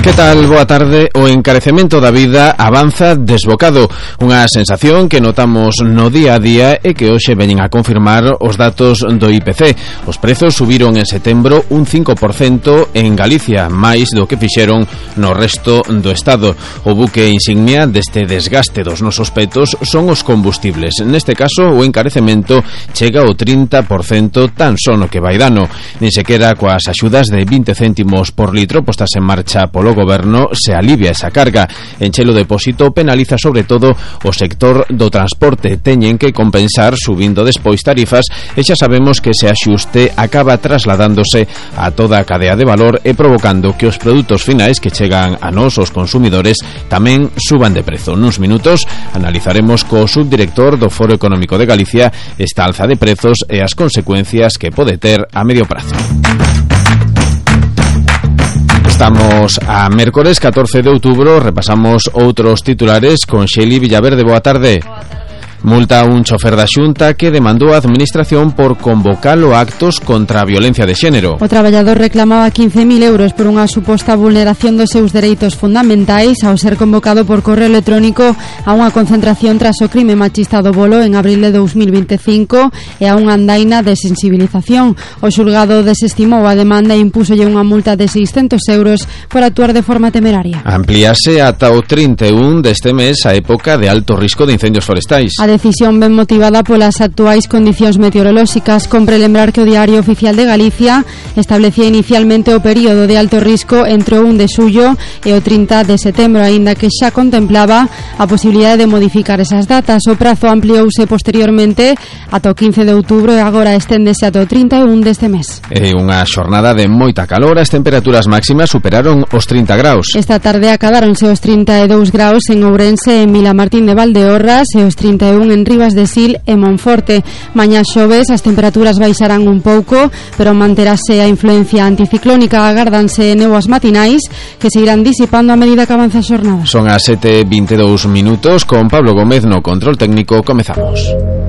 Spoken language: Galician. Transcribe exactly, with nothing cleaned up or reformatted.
Que tal? Boa tarde. O encarecemento da vida avanza desbocado. Unha sensación que notamos no día a día e que hoxe veñen a confirmar os datos do I P C. Os prezos subiron en setembro un cinco por cento en Galicia, máis do que fixeron no resto do Estado. O buque insignia deste desgaste dos nosos petos son os combustibles. Neste caso, o encarecemento chega ao trinta por cento tan só no que vai dano. Nin sequera coas axudas de vinte céntimos por litro postas en marcha polo goberno se alivia esa carga. Enchelo depósito penaliza sobre todo o sector do transporte. Teñen que compensar subindo despois tarifas e xa sabemos que ese axuste acaba trasladándose a toda a cadea de valor e provocando que os produtos finais que chegan a nós os consumidores tamén suban de prezo. Nuns minutos analizaremos co subdirector do Foro Económico de Galicia esta alza de prezos e as consecuencias que pode ter a medio prazo. Estamos a mércores catorce de outubro, repasamos outros titulares con Xeli Villaverde. Boa tarde. Boa tarde. Multa a un chofer da Xunta que demandou a administración por convocalo a actos contra a violencia de xénero. O traballador reclamaba quince mil euros por unha suposta vulneración dos seus dereitos fundamentais ao ser convocado por correo electrónico a unha concentración tras o crime machista do Bolo en abril de dous mil vinte e cinco e a unha andaina de sensibilización. O xulgado desestimou a demanda e impúsolle unha multa de seiscentos euros por actuar de forma temeraria. Amplíase ata o trinta e un deste mes a época de alto risco de incendios forestais. A decisión ben motivada polas actuais condicións meteorolóxicas. Compre lembrar que o Diario Oficial de Galicia establecía inicialmente o período de alto risco entre o un de xullo e o trinta de setembro, aínda que xa contemplaba a posibilidade de modificar esas datas. O prazo ampliouse posteriormente ata o quince de outubro e agora esténdese ata o trinta e un deste mes. É unha xornada de moita calor, as temperaturas máximas superaron os trinta graus. Esta tarde acadáronse os trinta e dous graus en Ourense, en Vilamartín de Valdeorras e os trinta e un en Rivas de Sil e Monforte. Mañá xoves as temperaturas baixarán un pouco, pero manterase a influencia anticiclónica. Agárdanse néboas matinais que se irán disipando a medida que avanza a xornada. Son as sete e vinte e dous minutos, con Pablo Gómez no control técnico. Comezamos.